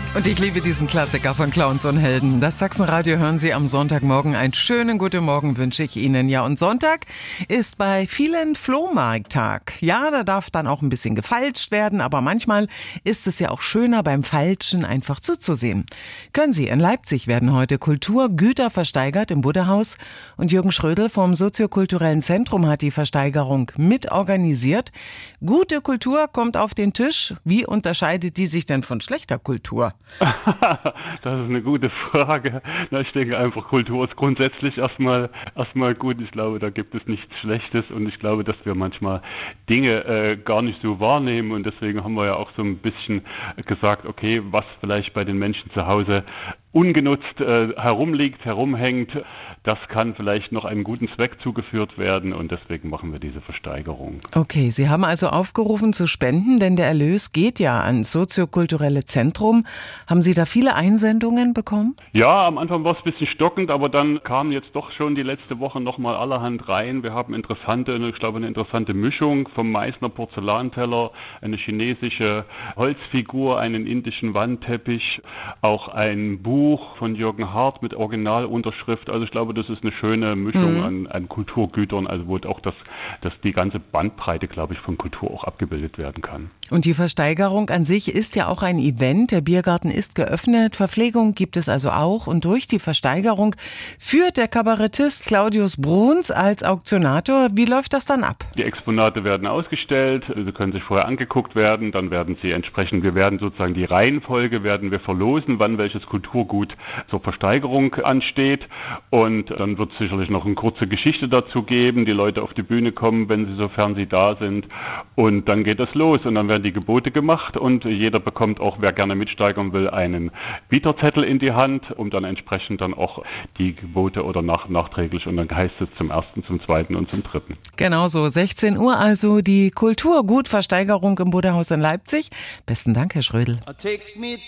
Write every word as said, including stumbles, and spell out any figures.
Und ich liebe diesen Klassiker von Clowns und Helden. Das Sachsenradio hören Sie am Sonntagmorgen. Einen schönen guten Morgen wünsche ich Ihnen. Ja, und Sonntag ist bei vielen Flohmarkttag. Ja, da darf dann auch ein bisschen gefeilscht werden, aber manchmal ist es ja auch schöner, beim Feilschen einfach zuzusehen. Können Sie, in Leipzig werden heute Kulturgüter versteigert im Buddhahaus und Jürgen Schrödel vom Soziokulturellen Zentrum hat die Versteigerung mitorganisiert. Gute Kultur kommt auf den Tisch. Wie unterscheidet die sich denn von schlechter Kultur? Das ist eine gute Frage. Na, ich denke einfach, Kultur ist grundsätzlich erstmal erstmal gut. Ich glaube, da gibt es nichts Schlechtes und ich glaube, dass wir manchmal Dinge äh, gar nicht so wahrnehmen und deswegen haben wir ja auch so ein bisschen gesagt, okay, was vielleicht bei den Menschen zu Hause ungenutzt äh, herumliegt, herumhängt, das kann vielleicht noch einem guten Zweck zugeführt werden und deswegen machen wir diese Versteigerung. Okay, Sie haben also aufgerufen zu spenden, denn der Erlös geht ja ans Soziokulturelle Zentrum. Haben Sie da viele Einsendungen bekommen? Ja, am Anfang war es ein bisschen stockend, aber dann kamen jetzt doch schon die letzte Woche nochmal allerhand rein. Wir haben interessante, ich glaube eine interessante Mischung vom Meißner Porzellanteller, eine chinesische Holzfigur, einen indischen Wandteppich, auch ein Buch von Jürgen Hart mit Originalunterschrift. Also ich glaube, das ist eine schöne Mischung mhm. an, an Kulturgütern, also wo auch das, dass die ganze Bandbreite, glaube ich, von Kultur auch abgebildet werden kann. Und die Versteigerung an sich ist ja auch ein Event. Der Biergarten ist geöffnet, Verpflegung gibt es also auch. Und durch die Versteigerung führt der Kabarettist Claudius Bruns als Auktionator. Wie läuft das dann ab? Die Exponate werden ausgestellt, sie können sich vorher angeguckt werden, dann werden sie entsprechend, wir werden sozusagen die Reihenfolge, werden wir verlosen, wann welches Kulturgut zur Versteigerung ansteht. Und dann wird es sicherlich noch eine kurze Geschichte dazu geben, die Leute auf die Bühne kommen, wenn sie, sofern sie da sind. Und dann geht es los und dann werden die Gebote gemacht und jeder bekommt auch, wer gerne mitsteigern will, einen Bieterzettel in die Hand, um dann entsprechend dann auch die Gebote oder nach, nachträglich und dann heißt es zum ersten, zum zweiten und zum dritten. Genau so, sechzehn Uhr also die Kulturgutversteigerung im Buddhahaus in Leipzig. Besten Dank, Herr Schrödel.